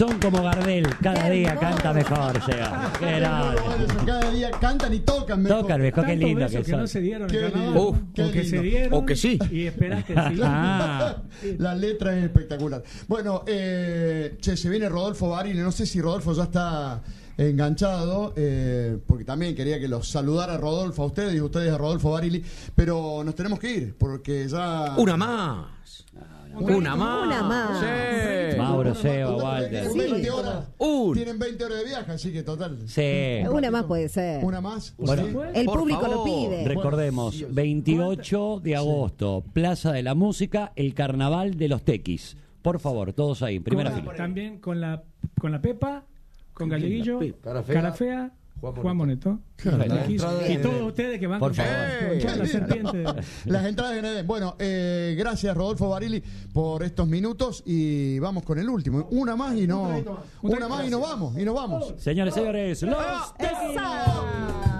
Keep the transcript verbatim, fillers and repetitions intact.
Son como Gardel, cada Qué día hermoso. canta mejor, Seba. Qué grande. Cada día cantan y tocan mejor. Tocan mejor, qué Tantos lindo besos que que son. no se dieron Qué en carnaval, lindo. o Qué que se lindo. dieron O que sí. y esperaste sí. Ah. La letra es espectacular. Bueno, eh, che, se viene Rodolfo Barili. No sé si Rodolfo ya está enganchado, eh, porque también quería que los saludara Rodolfo a ustedes y ustedes a Rodolfo Barili, pero nos tenemos que ir porque ya... Una más. Una más. Una más. Sí. Mauro, Seba, Total, Walter. tienen veinte horas, Un. tienen veinte horas de viaje, así que total. Sí. Una más puede ser. Una más. Bueno, ¿sí? El Por público lo favor. pide. Recordemos, veintiocho de agosto, Plaza de la Música, el Carnaval de los Tequis. Por favor, todos ahí, en primera Con- fila. También con la, con la Pepa, con Galleguillo, Cara Fea, Cara Fea, Juan Juan Moneto. Claro. X, y todos ustedes que van Por con, favor. con toda la serpiente. Las entradas en Edén. Bueno, eh, gracias Rodolfo Barili por estos minutos y vamos con el último. Una más y no. Una más y nos vamos. Y nos vamos. Señores, señores, los Tequis. ¡Esa!